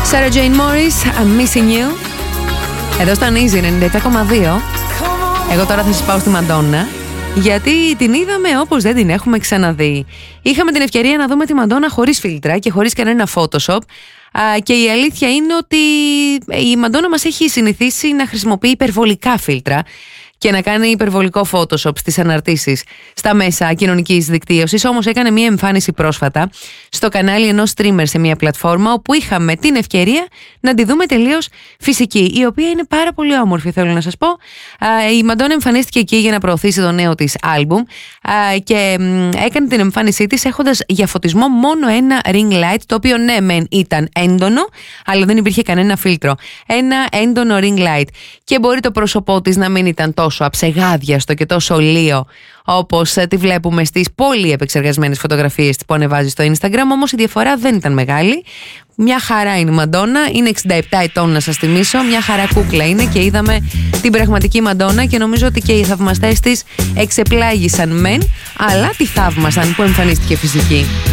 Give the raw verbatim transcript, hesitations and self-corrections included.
Sarah Jane Morris, I'm missing you. Εδώ στο Easy ενενήντα επτά κόμμα δύο. Εγώ τώρα θα σας πάω στη Μαντόνα, γιατί την είδαμε όπως δεν την έχουμε ξαναδεί. Είχαμε την ευκαιρία να δούμε τη Μαντόνα χωρίς φίλτρα και χωρίς κανένα Photoshop. Και η αλήθεια είναι ότι η Μαντόνα μας έχει συνηθίσει να χρησιμοποιεί υπερβολικά φίλτρα και να κάνει υπερβολικό Photoshop στις αναρτήσεις στα μέσα κοινωνικής δικτύωσης. Όμως έκανε μια εμφάνιση πρόσφατα στο κανάλι ενός streamer σε μια πλατφόρμα, όπου είχαμε την ευκαιρία να τη δούμε τελείως φυσική, η οποία είναι πάρα πολύ όμορφη, θέλω να σας πω. Η Μαντόνα εμφανίστηκε εκεί για να προωθήσει το νέο της άλμπουμ και έκανε την εμφάνισή της έχοντας για φωτισμό μόνο ένα ring light, το οποίο ναι μεν ήταν έντονο, αλλά δεν υπήρχε κανένα φίλτρο. Ένα έντονο ring light. Και μπορεί το πρόσωπό της να μην ήταν τόσο τόσο αψεγάδιαστο και τόσο λίο όπως τη βλέπουμε στις πολύ επεξεργασμένες φωτογραφίες που ανεβάζει στο Instagram, όμως η διαφορά δεν ήταν μεγάλη. Μια χαρά είναι η Μαντόνα, είναι εξήντα επτά ετών να σας θυμίσω, μια χαρά κούκλα είναι και είδαμε την πραγματική Μαντόνα και νομίζω ότι και οι θαυμαστές της εξεπλάγησαν μεν, αλλά τη θαύμασαν που εμφανίστηκε φυσική.